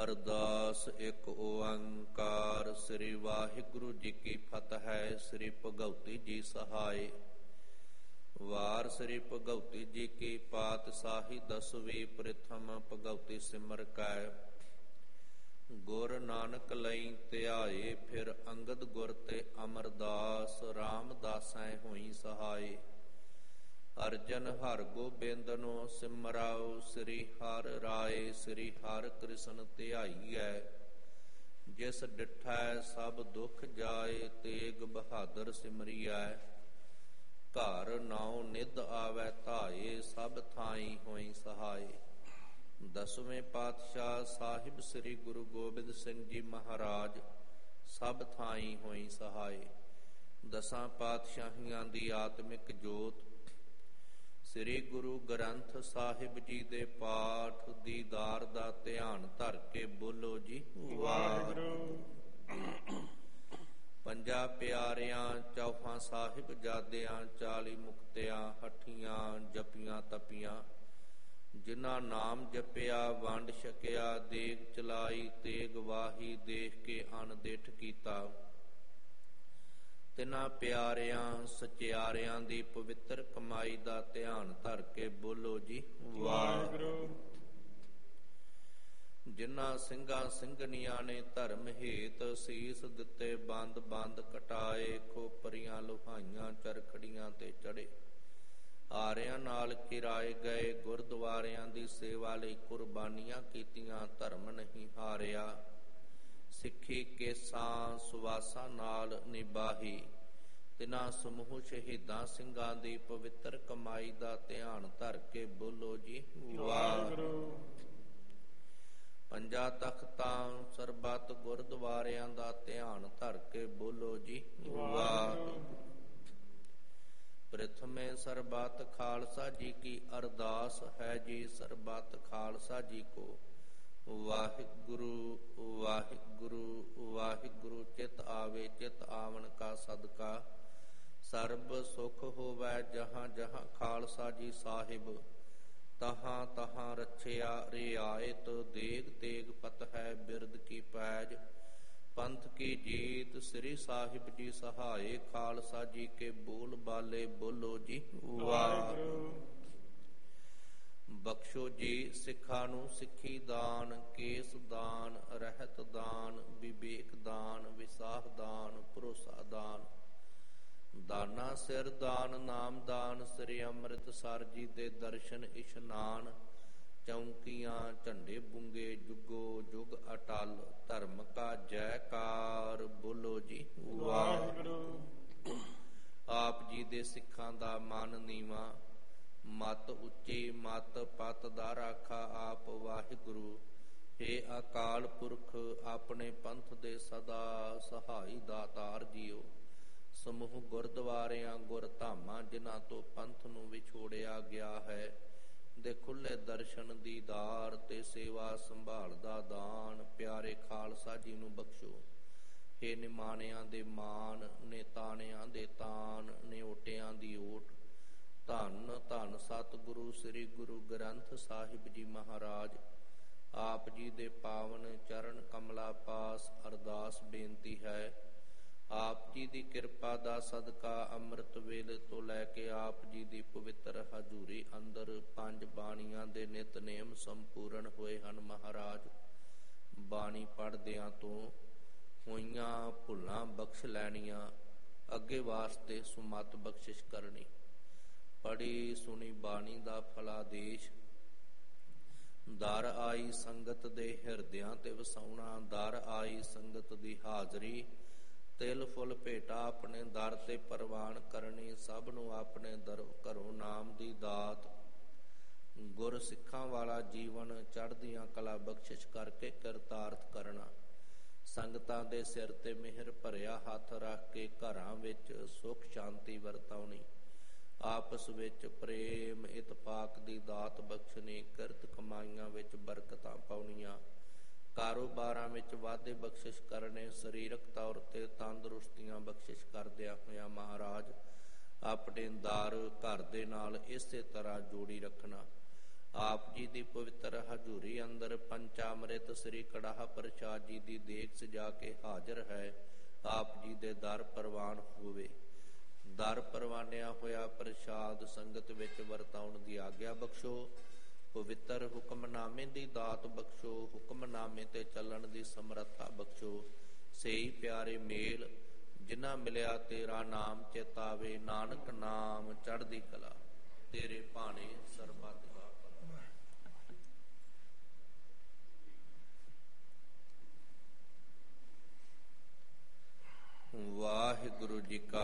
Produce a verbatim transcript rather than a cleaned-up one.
ਅਰਦਾਸ ਇੱਕ ਓੰਕਾਰ। ਸ੍ਰੀ ਵਾਹਿਗੁਰੂ ਜੀ ਕੀ ਫਤਿਹ। ਸ੍ਰੀ ਭਗਉਤੀ ਜੀ ਸਹਾਇ। ਵਾਰ ਸ੍ਰੀ ਭਗਉਤੀ ਜੀ ਕੀ ਪਾਤਸ਼ਾਹੀ ਦਸਵੀਂ। ਪ੍ਰਥਮ ਭਗਉਤੀ ਸਿਮਰ ਕੈ ਗੁਰ ਨਾਨਕ ਲਈ ਧਿਆਏ। ਫਿਰ ਅੰਗਦ ਗੁਰ ਤੇ ਅਮਰਦਾਸ। ਰਾਮਦਾਸੈ ਹੋਈ ਸਹਾਇ। ਅਰਜਨ ਹਰਿ ਗੋਬਿੰਦਨੋ ਸਿਮਰਾਉ। ਸ੍ਰੀ ਹਰਿ ਰਾਏ ਸ੍ਰੀ ਹਰਿ ਕ੍ਰਿਸ਼ਨ ਧਿਆਈਐ। ਜਿਸ ਡਿਠੈ ਸਭ ਦੁਖ ਜਾਏ। ਤੇਗ ਬਹਾਦਰ ਸਿਮਰਿਐ। ਘਰ ਨਾਉ ਨਿਧ ਆਵੈ ਧਾਏ। ਸਭ ਥਾਈ ਹੋਈ ਸਹਾਇ। ਦਸਵੇਂ ਪਾਤਸ਼ਾਹ ਸਾਹਿਬ ਸ੍ਰੀ ਗੁਰੂ ਗੋਬਿੰਦ ਸਿੰਘ ਜੀ ਮਹਾਰਾਜ ਸਭ ਥਾਈ ਹੋਈ ਸਹਾਇ। ਦਸਾਂ ਪਾਤਸ਼ਾਹੀਆਂ ਦੀ ਆਤਮਿਕ ਜੋਤ ਸ੍ਰੀ ਗੁਰੂ ਗ੍ਰੰਥ ਸਾਹਿਬ ਜੀ ਦੇ ਪਾਠ ਦੀਦਾਰ ਦਾ ਧਿਆਨ ਧਰ ਕੇ ਬੋਲੋ ਜੀ ਵਾਹਿਗੁਰੂ। ਪੰਜਾਂ ਪਿਆਰਿਆਂ ਚੌਹਾਂ ਸਾਹਿਬਜ਼ਾਦਿਆਂ ਚਾਲੀ ਮੁਕਤਿਆਂ ਹੱਠੀਆਂ ਜਪੀਆਂ ਤਪੀਆਂ। ਜਿਨ੍ਹਾਂ ਨਾਮ ਜਪਿਆ ਵੰਡ ਛਕਿਆ। ਦੇਗ ਚਲਾਈ ਤੇਗ ਵਾਹੀ। ਦੇਖ ਕੇ ਅਣਦਿੱਠ ਕੀਤਾ। ਤਿਨਾਂ ਪਿਆਰਿਆਂ ਸਚਿਆਰਿਆਂ ਦੀ ਪਵਿੱਤਰ ਕਮਾਈ ਦਾ ਧਿਆਨ ਧਰ ਕੇ ਬੋਲੋ ਜੀ ਵਾਹਿਗੁਰੂ। ਜਿਨ੍ਹਾਂ ਸਿੰਘਾਂ ਸਿੰਘਣੀਆਂ ਨੇ ਧਰਮ ਹੇਤ ਸੀਸ ਦਿੱਤੇ ਬੰਦ ਬੰਦ ਕਟਾਏ। ਖੋਪਰੀਆਂ ਲੁਹਾਈਆਂ ਚਰਖੜੀਆਂ ਤੇ ਚੜੇ। ਆਰਿਆਂ ਨਾਲ ਕਿਰਾਏ ਗਏ। ਗੁਰਦੁਆਰਿਆਂ ਦੀ ਸੇਵਾ ਲਈ ਕੁਰਬਾਨੀਆਂ ਕੀਤੀਆਂ। ਧਰਮ ਨਹੀਂ ਹਾਰਿਆ। ਸਿੱਖੀ ਕੇਸਾਂ ਸੁਵਾਸਾਂ ਨਾਲ ਨਿਭਾਹੀ। ਤਿਨਾਂ ਸਮੂਹ ਸ਼ਹੀਦਾਂ ਸਿੰਘਾਂ ਦੀ ਪਵਿੱਤਰ ਕਮਾਈ ਦਾ ਧਿਆਨ ਧਰ ਕੇ ਬੋਲੋ ਜੀ ਵਾਹਿਗੁਰੂ। ਪੰਜਾਂ ਤਖਤਾਂ ਸਰਬੱਤ ਗੁਰਦੁਆਰਿਆਂ ਦਾ ਧਿਆਨ ਧਰ ਕੇ ਬੋਲੋ ਜੀ ਵਾਹਿਗੁਰੂ। ਪ੍ਰਥਮੇ ਸਰਬੱਤ ਖਾਲਸਾ ਜੀ ਕੀ ਅਰਦਾਸ ਹੈ ਜੀ। ਸਰਬੱਤ ਖਾਲਸਾ ਜੀ ਕੋ ਵਾਹਿਗੁਰੂ ਵਾਹਿਗੁਰੂ ਵਾਹਿਗੁਰੂ। ਚਿਤ ਆਵੇ ਚਿਤ ਆਵਨ ਕਾ ਸਦਕਾ। ਸਰਬ ਸੁਖ ਹੋਵੈ ਜਹਾਂ ਜਹਾਂ ਖਾਲਸਾ ਜੀ ਸਾਹਿਬ। ਤਹਾਂ ਤਹਾਂ ਰੱਛਿਆ ਰਿਆਇਤ। ਦੇਗ ਤੇਗ ਫਤਿਹ ਬਿਰਦ ਕੀ ਪੈਜ। ਪੰਥ ਕੀ ਜੀਤ ਸ੍ਰੀ ਸਾਹਿਬ ਜੀ ਸਹਾਏ। ਖਾਲਸਾ ਜੀ ਕੇ ਬੋਲ ਬਾਲੇ ਬੋਲੋ ਜੀ ਵਾਹਿਗੁਰੂ। ਬਖਸ਼ੋ ਜੀ ਸਿੱਖਾਂ ਨੂੰ ਸਿੱਖੀ ਦਾਨ। ਕੇਸ ਦਾਨ ਰਹਿਤ ਦਾਨ। ਵਿਵੇਕ ਦਾਨ ਵਿਸਾਖ ਦਾਨ ਭਰੋਸਾ ਦਾਨ। ਦਾਨਾ ਸਿਰ ਦਾਨ ਨਾਮ ਦਾਨ। ਸ੍ਰੀ ਅੰਮ੍ਰਿਤਸਰ ਜੀ ਦੇ ਦਰਸ਼ਨ ਇਸ਼ਨਾਨ। ਚੌਂਕੀਆਂ ਝੰਡੇ ਬੁੰਗੇ ਜੁਗੋ ਜੁਗ ਅਟਲ। ਧਰਮ ਕਾ ਜੈਕਾਰ ਬੋਲੋ ਜੀ ਵਾਹਿਗੁਰੂ। ਆਪ ਜੀ ਦੇ ਸਿੱਖਾਂ ਦਾ ਮਨ ਨੀਵਾਂ। ਮਤ ਉੱਚੀ ਮਤ ਪਤ ਦਾ ਰਾਖਾ ਆਪ ਵਾਹਿਗੁਰੂ। ਹੇ ਅਕਾਲ ਪੁਰਖ ਆਪਣੇ ਪੰਥ ਦੇ ਸਦਾ ਸਹਾਈ ਦਾਤਾਰ ਜੀਓ। ਸਮੂਹ ਗੁਰਦੁਆਰਿਆਂ ਗੁਰਧਾਮਾਂ ਜਿਨ੍ਹਾਂ ਤੋਂ ਪੰਥ ਨੂੰ ਵਿਛੋੜਿਆ ਗਿਆ ਹੈ ਦੇ ਖੁੱਲੇ ਦਰਸ਼ਨ ਦੀਦਾਰ ਤੇ ਸੇਵਾ ਸੰਭਾਲ ਦਾ ਦਾਨ ਪਿਆਰੇ ਖਾਲਸਾ ਜੀ ਨੂੰ ਬਖਸ਼ੋ। ਹੇ ਨਿਮਾਣਿਆਂ ਦੇ ਮਾਨ ਨੇ ਤਾਣਿਆਂ ਦੇ ਤਾਨ ਨੇ ਓਟਿਆਂ ਦੀ ਓਟ। ਧੰਨ ਧੰਨ ਸਤਿਗੁਰੂ ਸ੍ਰੀ ਗੁਰੂ ਗ੍ਰੰਥ ਸਾਹਿਬ ਜੀ ਮਹਾਰਾਜ ਆਪ ਜੀ ਦੇ ਪਾਵਨ ਚਰਨ ਕਮਲਾ ਪਾਸ ਅਰਦਾਸ ਬੇਨਤੀ ਹੈ। ਆਪ ਜੀ ਦੀ ਕਿਰਪਾ ਦਾ ਸਦਕਾ ਅੰਮ੍ਰਿਤ ਵੇਲੇ ਤੋਂ ਲੈ ਕੇ ਆਪ ਜੀ ਦੀ ਪਵਿੱਤਰ ਹਜ਼ੂਰੀ ਅੰਦਰ ਪੰਜ ਬਾਣੀਆਂ ਦੇ ਨਿਤਨੇਮ ਸੰਪੂਰਨ ਹੋਏ ਹਨ। ਮਹਾਰਾਜ ਬਾਣੀ ਪੜ੍ਹਦਿਆਂ ਤੋਂ ਹੋਈਆਂ ਭੁੱਲਾਂ ਬਖਸ਼ ਲੈਣੀਆਂ। ਅੱਗੇ ਵਾਸਤੇ ਸੁਮਤ ਬਖਸ਼ਿਸ਼ ਕਰਨੀ। ਪੜ੍ਹੀ ਸੁਣੀ ਬਾਣੀ ਦਾ ਫਲਾਦੇਸ਼। ਦਰ ਆਈ ਸੰਗਤ ਦੇ ਹਿਰਦਿਆਂ ਤੇ ਵਸਾਉਣਾ। ਦਰ ਆਈ ਸੰਗਤ ਦੀ ਹਾਜ਼ਰੀ। ਤਿਲ ਫੁੱਲ ਭੇਟਾ ਆਪਣੇ ਦਰ ਤੇ ਪ੍ਰਵਾਨ ਕਰਨੀ। ਸਭ ਨੂੰ ਆਪਣੇ ਦਰ ਘਰੋਂ ਨਾਮ ਦੀ ਦਾਤ। ਗੁਰ ਸਿੱਖਾਂ ਵਾਲਾ ਜੀਵਨ ਚੜ੍ਹਦੀਆਂ ਕਲਾ ਬਖਸ਼ਿਸ਼ ਕਰਕੇ ਕਿਰਤਾਰਥ ਕਰਨਾ। ਸੰਗਤਾਂ ਦੇ ਸਿਰ ਤੇ ਮਿਹਰ ਭਰਿਆ ਹੱਥ ਰੱਖ ਕੇ ਘਰਾਂ ਵਿੱਚ ਸੁਖ ਸ਼ਾਂਤੀ ਵਰਤਾਉਣੀ। ਆਪਸ ਵਿੱਚ ਪ੍ਰੇਮ ਇਤਫਾਕ ਦੀ ਦਾਤ ਬਖਸ਼ਣੀ। ਕਿਰਤ ਕਮਾਈਆਂ ਵਿੱਚ ਬਰਕਤਾਂ ਪਾਉਣੀਆਂ। ਕਾਰੋਬਾਰਾਂ ਵਿੱਚ ਵਾਧੇ ਬਖਸ਼ਿਸ਼ ਕਰਨੇ। ਸਰੀਰਕ ਤੌਰ ਤੇ ਤੰਦਰੁਸਤੀਆਂ ਬਖਸ਼ਿਸ਼ ਕਰਦਿਆਂ ਹੋਇਆਂ ਮਹਾਰਾਜ ਆਪਣੇ ਦਰ ਘਰ ਦੇ ਨਾਲ ਇਸੇ ਤਰ੍ਹਾਂ ਜੋੜੀ ਰੱਖਣਾ। ਆਪ ਜੀ ਦੀ ਪਵਿੱਤਰ ਹਜ਼ੂਰੀ ਅੰਦਰ ਪੰਚਾਮ੍ਰਿਤ ਸ੍ਰੀ ਕੜਾਹ ਪ੍ਰਸ਼ਾਦ ਜੀ ਦੀ ਦੇਗ ਸਜਾ ਕੇ ਹਾਜ਼ਰ ਹੈ। ਆਪ ਜੀ ਦੇ ਦਰ ਪ੍ਰਵਾਨ ਹੋਵੇ। ਦਰ ਪ੍ਰਵਾਨਿਆ ਹੋਇਆ ਪ੍ਰਸ਼ਾਦ ਸੰਗਤ ਵਿੱਚ ਵਰਤਾਉਣ ਦੀ ਆਗਿਆ ਬਖਸ਼ੋ। ਪਵਿੱਤਰ ਹੁਕਮਨਾਮੇ ਦੀ ਦਾਤ ਬਖਸ਼ੋ। ਹੁਕਮਨਾਮੇ ਤੇ ਚੱਲਣ ਦੀ ਸਮਰੱਥਾ ਬਖਸ਼ੋ। ਸਹੀ ਪਿਆਰੇ ਮੇਲ ਜਿਨ੍ਹਾਂ ਮਿਲਿਆ ਤੇਰਾ ਨਾਮ ਚੇਤਾਵੇ। ਨਾਨਕ ਨਾਮ ਚੜ੍ਹਦੀ ਕਲਾ ਤੇਰੇ ਭਾਣੇ ਸਰਬੱਤ ਦਾ ਭਲਾ। ਵਾਹਿਗੁਰੂ ਜੀ ਕਾ